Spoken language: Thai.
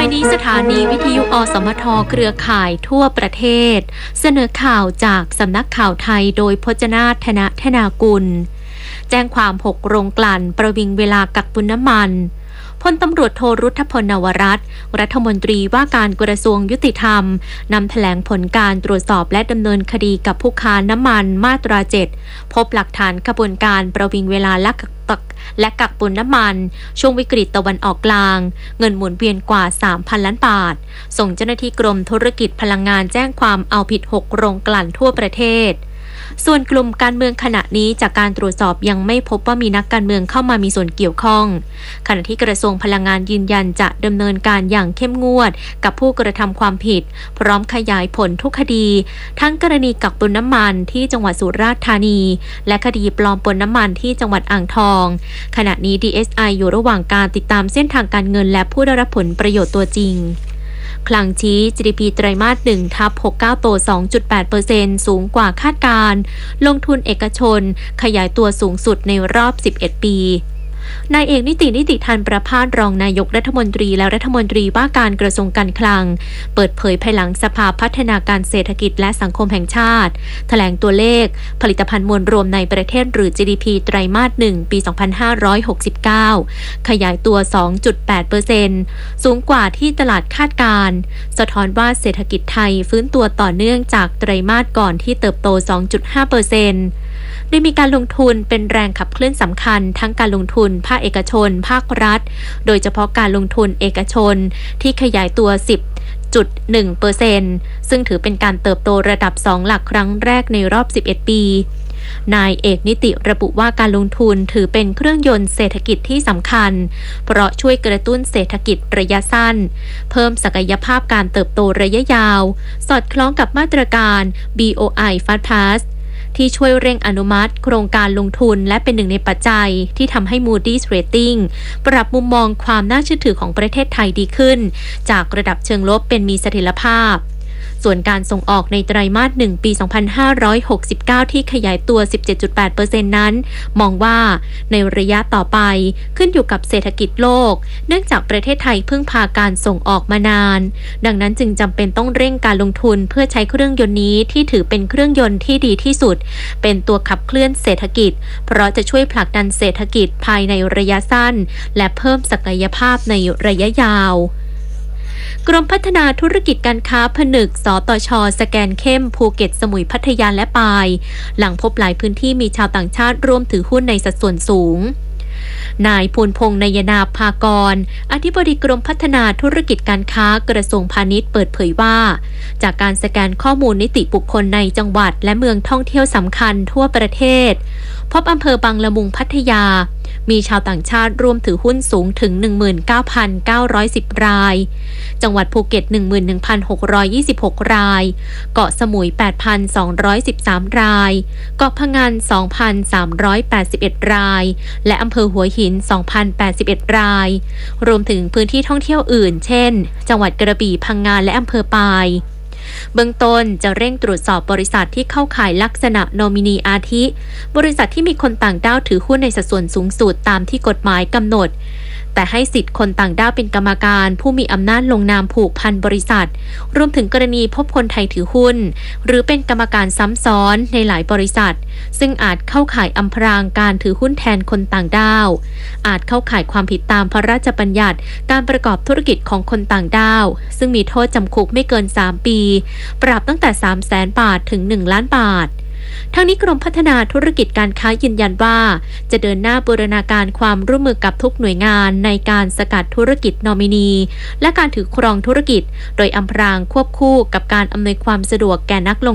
นี้สถานีวิทยุอสมทเครือข่ายทั่วประเทศเสนอข่าวจากสำนักข่าวไทยโดยพจนาถ ธนากุลแจ้งความ6โรงกลั่นประวิงเวลากักตุนน้ำมันพลตำรวจโทรุทธพล นวรัตน์รัฐมนตรีว่าการกระทรวงยุติธรรมนำแถลงผลการตรวจสอบและดำเนินคดีกับผู้ค้าน้ำมันมาตรา 7 พบหลักฐานขบวนการประวิงเวลาและกักตุนน้ำมันช่วงวิกฤตตะวันออกกลางเงินหมุนเวียนกว่า 3,000 ล้านบาทส่งเจ้าหน้าที่กรมธุรกิจพลังงานแจ้งความเอาผิด6โรงกลั่นทั่วประเทศส่วนกลุ่มการเมืองขณะนี้จากการตรวจสอบยังไม่พบว่ามีนักการเมืองเข้ามามีส่วนเกี่ยวข้องขณะที่กระทรวงพลังงานยืนยันจะดำเนินการอย่างเข้มงวดกับผู้กระทำความผิดพร้อมขยายผลทุกคดีทั้งกรณีกักตุนน้ำมันที่จังหวัดสุราษฎร์ธานีและคดีปลอมปนน้ำมันที่จังหวัดอ่างทองขณะนี้ DSI อยู่ระหว่างการติดตามเส้นทางการเงินและผู้ได้รับผลประโยชน์ตัวจริงคลังชี้ GDP ไตรมาส 1/69 โต 2.8% สูงกว่าคาดการณ์ลงทุนเอกชนขยายตัวสูงสุดในรอบ 11 ปีนายเอกนิติธันประภาสรองนายกรัฐมนตรีและรัฐมนตรีว่าการกระทรวงการคลังเปิดเผยภายหลังสภาพัฒนาการเศรษฐกิจและสังคมแห่งชาติแถลงตัวเลขผลิตภัณฑ์มวลรวมในประเทศหรือ GDP ไตรมาส 1 ปี 2569 ขยายตัว 2.8% สูงกว่าที่ตลาดคาดการณ์สะท้อนว่าเศรษฐกิจไทยฟื้นตัวต่อเนื่องจากไตรมาสก่อนที่เติบโต 2.5%ได้มีการลงทุนเป็นแรงขับเคลื่อนสำคัญทั้งการลงทุนภาคเอกชนภาครัฐโดยเฉพาะการลงทุนเอกชนที่ขยายตัว 10.1% ซึ่งถือเป็นการเติบโตระดับ2หลักครั้งแรกในรอบ 11 ปีนายเอกนิติระบุว่าการลงทุนถือเป็นเครื่องยนต์เศรษฐกิจที่สำคัญเพราะช่วยกระตุ้นเศรษฐกิจระยะสั้นเพิ่มศักยภาพการเติบโตระยะยาวสอดคล้องกับมาตรการ BOI Fast Passที่ช่วยเร่งอนุมัติโครงการลงทุนและเป็นหนึ่งในปัจจัยที่ทำให้ Moody's Rating ปรับมุมมองความน่าเชื่อถือของประเทศไทยดีขึ้นจากระดับเชิงลบเป็นมีเสถียรภาพส่วนการส่งออกในไตรมาส 1 ปี 2569 ที่ขยายตัว 17.8% นั้นมองว่าในระยะต่อไปขึ้นอยู่กับเศรษฐกิจโลกเนื่องจากประเทศไทยพึ่งพาการส่งออกมานานดังนั้นจึงจำเป็นต้องเร่งการลงทุนเพื่อใช้เครื่องยนต์นี้ที่ถือเป็นเครื่องยนต์ที่ดีที่สุดเป็นตัวขับเคลื่อนเศรษฐกิจเพราะจะช่วยผลักดันเศรษฐกิจภายในระยะสั้นและเพิ่มศักยภาพในระยะยาวกรมพัฒนาธุรกิจการค้าผนึกสตช.สแกนเข้มภูเก็ตสมุยพัทยาและปายหลังพบหลายพื้นที่มีชาวต่างชาติร่วมถือหุ้นในสัดส่วนสูงนายภูลพงษ์นยนาภากรอธิบดีกรมพัฒนาธุรกิจการค้ากระทรวงพาณิชย์เปิดเผยว่าจากการสแกนข้อมูลนิติบุคคลในจังหวัดและเมืองท่องเที่ยวสำคัญทั่วประเทศพบอำเภอบางละมุงพัทยามีชาวต่างชาติร่วมถือหุ้นสูงถึง 19,910 รายจังหวัดภูเก็ต 11,626 รายเกาะสมุย 8,213 รายเกาะพะงัน 2,381 รายและอำเภอหัวหิน 2,081 รายรวมถึงพื้นที่ท่องเที่ยวอื่นเช่นจังหวัดกระบี่พังงาและอำเภอปายเบื้องต้นจะเร่งตรวจสอบบริษัทที่เข้าข่ายลักษณะโนมินีอาทิบริษัทที่มีคนต่างด้าวถือหุ้นในสัดส่วนสูงสุดตามที่กฎหมายกำหนดแต่ให้สิทธิ์คนต่างด้าวเป็นกรรมการผู้มีอำนาจลงนามผูกพันบริษัทรวมถึงกรณีพบคนไทยถือหุ้นหรือเป็นกรรมการซ้ำซ้อนในหลายบริษัทซึ่งอาจเข้าข่ายอำพรางการถือหุ้นแทนคนต่างด้าวอาจเข้าข่ายความผิดตามพระราชบัญญัติการประกอบธุรกิจของคนต่างด้าวซึ่งมีโทษจำคุกไม่เกิน3 ปีปรับตั้งแต่ 300,000 บาทถึง 1 ล้านบาททั้งนี้กรมพัฒนาธุรกิจการค้ายืนยันว่าจะเดินหน้าบูรณาการความร่วมมือกับทุกหน่วยงานในการสกัดธุรกิจนอมินีและการถือครองธุรกิจโดยอำพรางควบคู่กับการอำนวยความสะดวกแก่นักลง